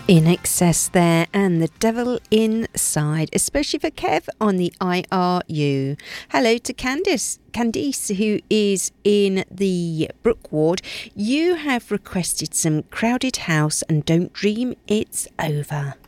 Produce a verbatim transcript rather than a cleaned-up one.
In Excess there, and The Devil Inside, especially for Kev on the I R U. Hello to Candice, Candice, who is in the Brook Ward. You have requested some Crowded House and Don't Dream It's Over.